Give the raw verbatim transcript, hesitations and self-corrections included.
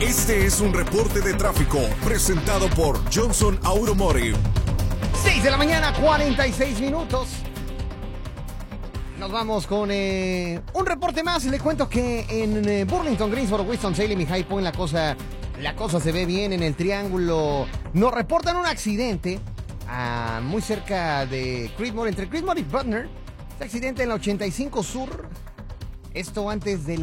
Este es un reporte de tráfico presentado por Johnson Automotive. seis de la mañana, cuarenta y seis minutos. Nos vamos con eh, un reporte más. Le cuento que en eh, Burlington, Greensboro, Winston-Salem y High Point la cosa, la cosa se ve bien en el triángulo. Nos reportan un accidente ah, muy cerca de Creedmoor, entre Creedmoor y Butner. Este accidente en la ochenta y cinco Sur. Esto antes de la